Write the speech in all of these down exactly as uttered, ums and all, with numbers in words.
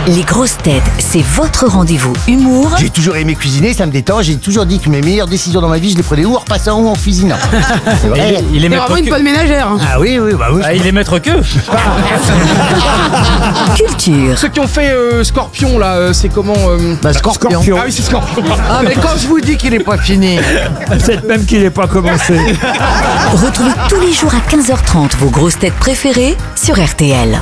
Les grosses têtes, c'est votre rendez-vous humour. J'ai toujours aimé cuisiner, ça me détend. J'ai toujours dit que mes meilleures décisions dans ma vie, je les prenais ou en repassant ou en cuisinant. C'est vrai. Il est C'est maître vraiment une que. bonne ménagère. hein. Ah oui, oui, bah oui. Ah, il est maître que. Culture. Ceux qui ont fait euh, Scorpion là, euh, c'est comment euh... Bah, Scorpion. Ah oui, c'est Scorpion. Ah mais quand je vous dis qu'il est pas fini. Peut-être même qu'il n'est pas commencé. Retrouvez tous les jours à quinze heures trente vos grosses têtes préférées sur R T L.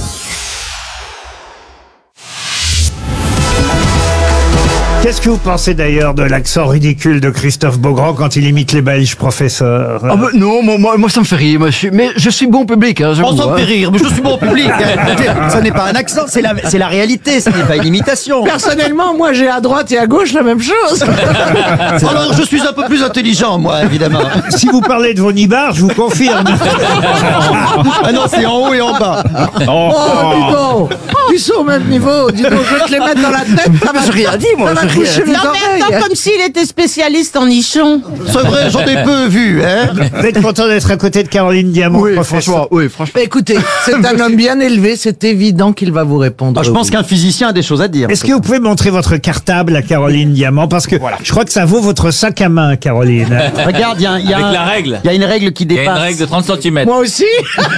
Qu'est-ce que vous pensez d'ailleurs de l'accent ridicule de Christophe Beaugrand quand il imite les Belges, professeur? Ah bah non, moi, moi, moi, ça me fait rire. Moi, je suis, mais je suis bon public. Hein, j'avoue, On s'en hein. fait rire, mais je suis bon public. Ça n'est pas un accent, c'est la, c'est la réalité, ce n'est pas une imitation. Personnellement, moi j'ai à droite et à gauche la même chose. Alors, je suis un peu plus intelligent, moi, évidemment. Si vous parlez de vos nibards, je vous confirme. Ah non, c'est en haut et en bas. Oh, dis donc. Ils sont au même niveau. Dis donc, je vais te les mettre dans la tête. Ça va, j'ai rien dit, moi. Ça va toucher les Non mais attends, oreilles. comme s'il était spécialiste en nichons. C'est vrai, j'en ai peu vu, hein. Vous êtes content d'être à côté de Caroline Diamant, Oui, professeur? franchement, oui, franchement. Écoutez, c'est un homme bien élevé, c'est évident qu'il va vous répondre. Ah, je pense oui. qu'un physicien a des choses à dire. Est-ce que vous pouvez montrer votre cartable à Caroline Diamant? Parce que je crois que ça vaut votre sac à main, Caroline. Regarde, il y a, il y a Avec un- la règle. il y a une règle qui Il y a dépasse. une règle de trente centimètres. Moi aussi.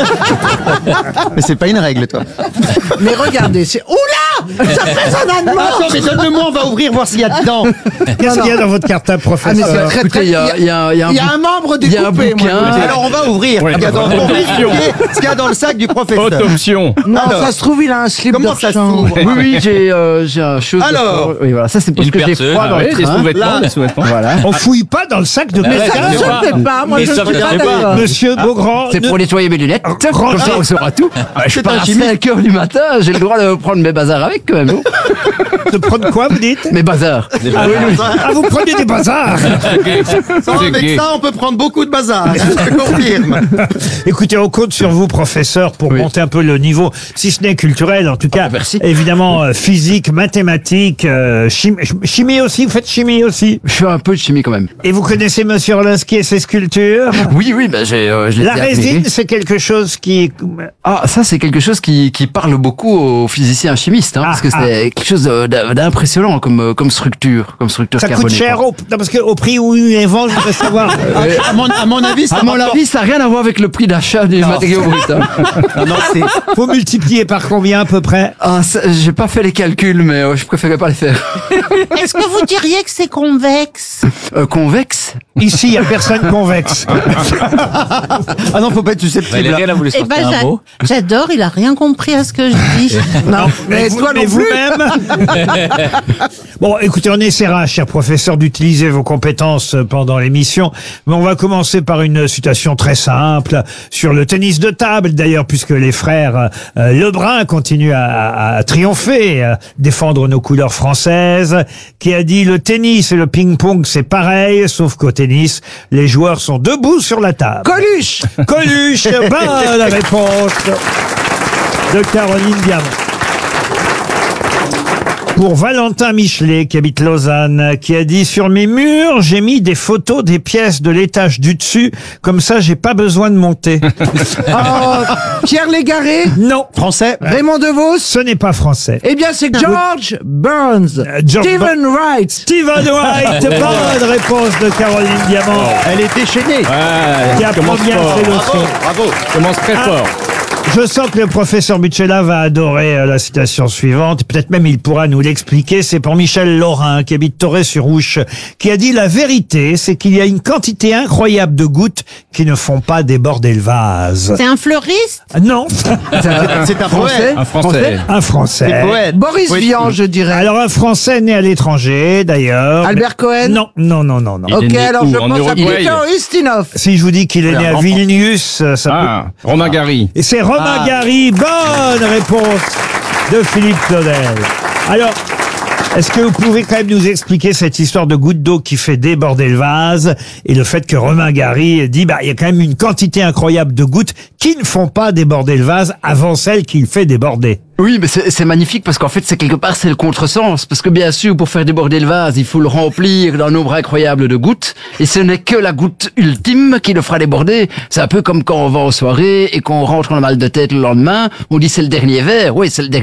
Mais c'est pas une règle, toi. Mais regardez, c'est... Oula, ça pèse un âne mort. Attends, mais donne-le-moi, on va ouvrir, voir s'il y a dedans. Qu'est-ce qu'il y a dans votre cartable, Ah, mais professeur? c'est très, très... Il y a, il y a, il y a un, Il y a bouc- un membre il y a un découpé, moi. bouquin. Alors, on va ouvrir. Ce qu'il y a dans, on va expliquer ce qu'il y a dans le sac du professeur. Option. Non, Alors, ça se trouve, il a un slip comment de ça rechange. s'ouvre Oui, oui, j'ai euh, j'ai un chose. de Alors, sport. Oui, voilà, ça c'est parce Une que j'ai perceuse. froid dans Ah le oui, des train. sous-vêtements, Là. des sous-vêtements. Voilà. On fouille pas dans le sac de Mais Ça, quelqu'un? je ça, ne fais pas. Moi, Mais je ça ne fais vient pas pas. d'accord. Monsieur Beaugrand, C'est ne- pour nettoyer mes lunettes. Comme ça, on saura tout. Je C'est pars un à chimiste. cinq heures du matin. J'ai le droit de prendre mes bazars avec quand même. de prendre quoi, vous dites? Mes bazars. Ah, ah, vous prenez des bazars. Sans C'est avec gay. ça, on peut prendre beaucoup de bazar. hein, je te confirme. Écoutez, on compte sur vous, professeur, pour Oui. monter un peu le niveau, si ce n'est culturel, en tout cas. Ah, merci. Évidemment, euh, physique, mathématiques, euh, chimie, chimie aussi, vous faites chimie aussi. Je fais un peu de chimie quand même. Et vous connaissez Monsieur Orlowski et ses sculptures? Oui, oui, ben j'ai. euh, je l'ai La déjà résine, admiré. c'est quelque chose qui... Ah, ça c'est quelque chose qui, qui parle beaucoup aux physiciens chimistes, hein, Ah, parce que ah. c'est quelque chose d'im- d'impressionnant comme euh, comme structure, comme structure Ça coûte carbonée. cher quoi. au, non, parce que au prix où ils les vendent, je voudrais savoir. À mon, à mon avis, ça À mon rapporte- avis, ça n'a rien à voir avec le prix d'achat des matériaux bruts. hein. Non, non, c'est. Faut multiplier par combien à peu près? Ah, ça, j'ai pas fait les calculs, mais euh, je préférais pas les faire. Est-ce que vous diriez que c'est convexe? Euh, convexe. Ici, il y a personne convexe. Ah non, faut pas être susceptible. Valérie, elle a voulu Eh sortir ben, un j'a- mot. j'adore, il a rien compris à ce que je dis. Non, Mais, vous, mais vous-même. Bon, écoutez, on essaiera, cher professeur, d'utiliser vos compétences pendant l'émission. Mais on va commencer par une citation très simple sur le tennis de table, d'ailleurs, puisque les frères euh, Lebrun continuent à, à- à triompher, à défendre nos couleurs françaises, qui a dit: le tennis et le ping-pong, c'est pareil, sauf qu'au tennis, les joueurs sont debout sur la table. Coluche. Coluche, bonne réponse de Caroline Diamant. Pour Valentin Michelet, qui habite Lausanne, qui a dit: sur mes murs, j'ai mis des photos des pièces de l'étage du dessus, comme ça j'ai pas besoin de monter. Oh, Pierre Légaré. Non, Français. Raymond DeVos. ce n'est pas français. Eh bien, c'est George Burns. Euh, George Stephen Wright. Steven White, bonne réponse de Caroline Diamant, Elle est déchaînée. qui apprend bien ses leçons. Bravo. Commence très Ah. fort. Je sens que le professeur Bucella va adorer euh, la citation suivante. Peut-être même il pourra nous l'expliquer. C'est pour Michel Laurin, qui habite Torré-sur-Ouche, qui a dit: la vérité, c'est qu'il y a une quantité incroyable de gouttes qui ne font pas déborder le vase. C'est un fleuriste? Ah, non, C'est un poète. Un français. un Français. C'est poète. Boris Oui. Vian, je dirais. Alors un Français né à l'étranger, d'ailleurs. Albert Cohen. Non, non, non, non, non. Il est Ok, né alors où? je En pense à Uruguay. Peter Ustinov. Si je vous dis qu'il est né à enfant. Vilnius, euh, ça peut... Ah, Romain Gary. Et c'est Romain Ah. Gary. Bonne réponse de Philippe Claudel. Alors, est-ce que vous pouvez quand même nous expliquer cette histoire de goutte d'eau qui fait déborder le vase et le fait que Romain Gary dit: bah, il y a quand même une quantité incroyable de gouttes qui ne font pas déborder le vase avant celle qui le fait déborder? Oui, mais c'est c'est magnifique parce qu'en fait, c'est quelque part, c'est le contresens. Parce que bien sûr, pour faire déborder le vase, il faut le remplir d'un nombre incroyable de gouttes. Et ce n'est que la goutte ultime qui le fera déborder. C'est un peu comme quand on va en soirée et qu'on rentre en mal de tête le lendemain. On dit c'est le dernier verre. Oui, c'est le dernier